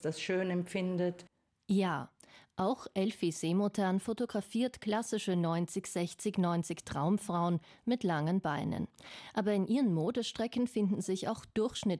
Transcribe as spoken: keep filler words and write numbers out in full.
das schön empfindet. Ja, auch Elfie Seemuttern fotografiert klassische neunzig sechzig neunzig Traumfrauen mit langen Beinen. Aber in ihren Modestrecken finden sich auch durchschnittliche